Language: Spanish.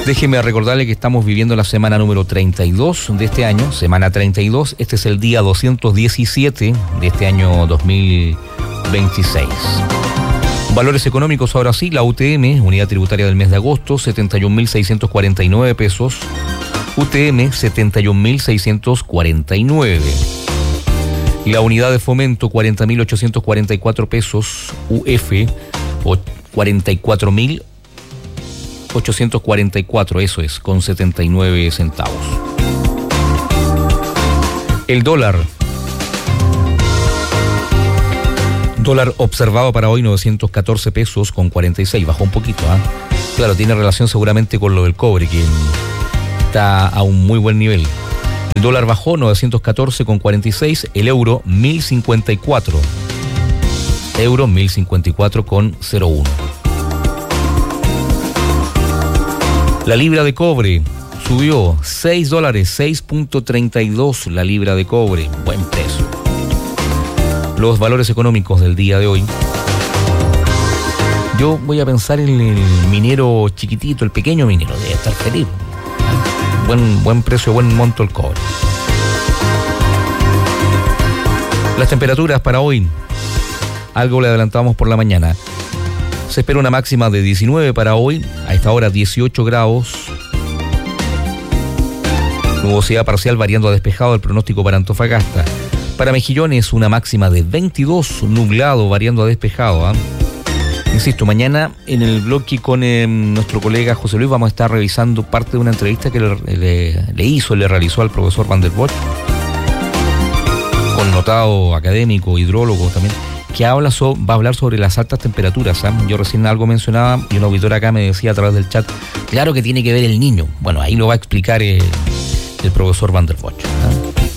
Déjeme recordarle que estamos viviendo la semana número 32 de este año, semana 32. Este es el día 217 de este año 2026. Valores económicos ahora sí, la UTM, unidad tributaria del mes de agosto, 71.649 pesos. UTM, 71.649. La unidad de fomento, 40.844 pesos. UF, 44.844, eso es, con 79 centavos. El dólar observado para hoy, 914 pesos con 46, bajó un poquito, ¿eh? Claro, tiene relación seguramente con lo del cobre, que está a un muy buen nivel. El dólar bajó, 914 con 46, el euro 1054. Euro 1054 con 01. La libra de cobre subió $6, 6.32 la libra de cobre, buen precio. Los valores económicos del día de hoy. Yo voy a pensar en el minero chiquitito, el pequeño minero, debe estar feliz. Buen precio, buen monto el cobre. Las temperaturas para hoy, algo le adelantamos por la mañana. Se espera una máxima de 19 para hoy, a esta hora 18 grados. Nubosidad parcial variando a despejado el pronóstico para Antofagasta. Para Mejillones una máxima de 22, nublado variando a despejado, ¿eh? Insisto, mañana en el bloque con nuestro colega José Luis vamos a estar revisando parte de una entrevista que le realizó al profesor Van der Bosch, connotado académico, hidrólogo también, que va a hablar sobre las altas temperaturas, ¿eh? Yo recién algo mencionaba y un auditor acá me decía a través del chat, claro que tiene que ver el niño. Bueno, ahí lo va a explicar el profesor Van der Bosch, ¿eh?